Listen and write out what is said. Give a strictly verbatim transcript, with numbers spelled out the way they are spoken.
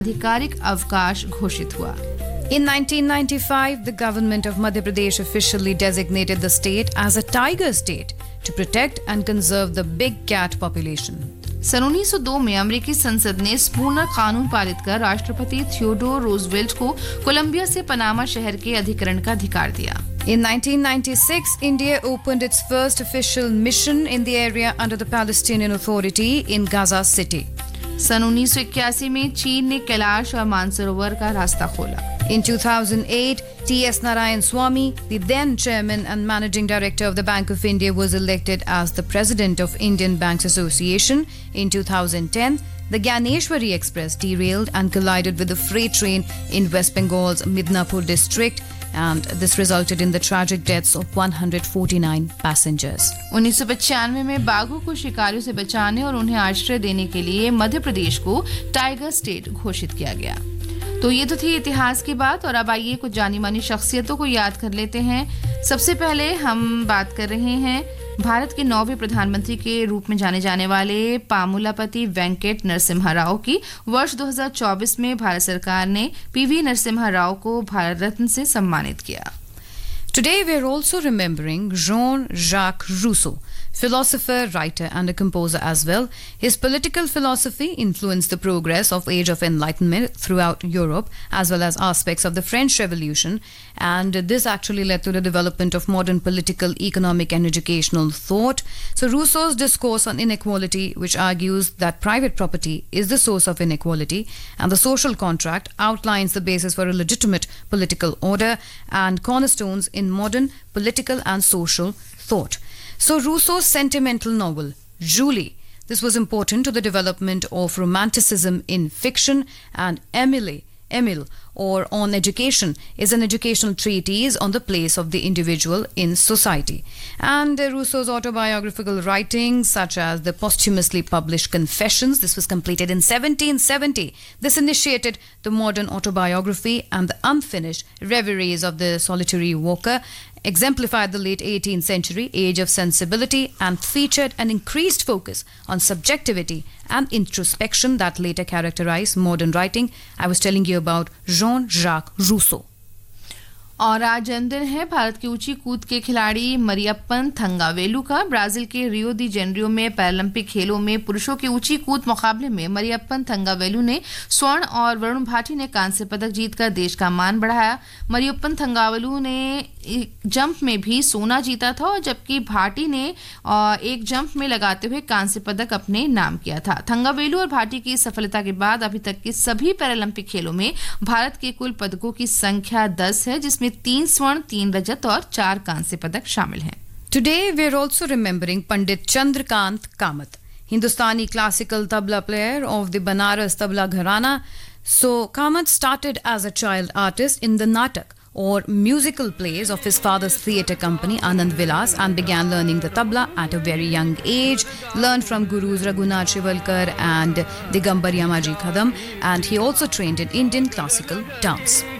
आधिकारिक अवकाश घोषित हुआ। In nineteen ninety-five, the government of Madhya Pradesh officially designated the state as a tiger state to protect and conserve the big cat population. सन उन्नीस सौ दो में अमेरिकी संसद ने स्पूर्नर कानून पारित कर राष्ट्रपति थियोडोर रूजवेल्ट को कोलंबिया से पनामा शहर के अधिकरण का अधिकार दिया। In nineteen ninety-six, India opened its first official mission in the area under the Palestinian Authority in Gaza City. सन उन्नीस सौ इक्यासी में चीन ने कैलाश और मानसरोवर का रास्ता खोला। In two thousand eight, T S Narayan Swamy, the then chairman and managing director of the Bank of India, was elected as the president of Indian Banks Association. In two thousand ten, the Gyaneshwari Express derailed and collided with a freight train in West Bengal's Midnapur district, and this resulted in the tragic deaths of one hundred forty-nine passengers. उन्नीस सौ पचानवे में बाघों को शिकारियों से बचाने और उन्हें आश्रय देने के लिए मध्य प्रदेश को टाइगर स्टेट घोषित किया गया। तो ये तो थी इतिहास की बात, और अब आइए कुछ जानी मानी शख्सियतों को याद कर लेते हैं। सबसे पहले हम बात कर रहे हैं भारत के नौवें प्रधानमंत्री के रूप में जाने जाने वाले पामुलापति वेंकट नरसिम्हा राव की। वर्ष दो हज़ार चौबीस में भारत सरकार ने पीवी नरसिम्हा राव को भारत रत्न से सम्मानित किया। Today we are also remembering Jean-Jacques Rousseau, philosopher, writer and a composer as well. His political philosophy influenced the progress of Age of Enlightenment throughout Europe as well as aspects of the French Revolution, and this actually led to the development of modern political, economic and educational thought. So Rousseau's discourse on inequality, which argues that private property is the source of inequality and the social contract, outlines the basis for a legitimate political order and cornerstones in modern political and social thought. So Rousseau's sentimental novel, Julie, this was important to the development of romanticism in fiction, and Emile, Emile, or On Education, is an educational treatise on the place of the individual in society. And uh, Rousseau's autobiographical writings, such as the posthumously published Confessions, this was completed in seventeen seventy. This initiated the modern autobiography, and the unfinished Reveries of the Solitary Walker exemplified the late eighteenth century age of sensibility and featured an increased focus on subjectivity and introspection that later characterized modern writing. I was telling you about Jean-Jacques Rousseau. और आज जन्मदिन है भारत की ऊंची कूद के खिलाड़ी मरियप्पन थंगावेलु का। ब्राजील के रियो दी जेनेरियो में पैरालंपिक खेलों में पुरुषों के ऊंची कूद मुकाबले में मरियप्पन थंगावेलु ने स्वर्ण और वरुण भाटी ने कांस्य पदक जीतकर देश का मान बढ़ाया। मरियप्पन थंगावेलु ने जंप में भी सोना जीता था, और जबकि भाटी ने एक जंप में लगाते हुए कांस्य पदक अपने नाम किया था। थंगावेलु और भाटी की सफलता के बाद अभी तक के सभी पैरालंपिक खेलों में भारत के कुल पदकों की संख्या दस है, जिसमें तीन स्वर्ण, तीन रजत और चार कांस्य पदक शामिल हैं। Today we are also remembering Pandit Chandrakant Kamath, Hindustani classical tabla player of the Banaras Tabla Gharana. So Kamath started as a child artist in the natak or musical plays of his father's theatre company Anand Vilas, and began learning the tabla at a very young age. Learned from gurus Raghunath Shivalkar and Digambar Yamaji Kadam, and he also trained in Indian classical dance.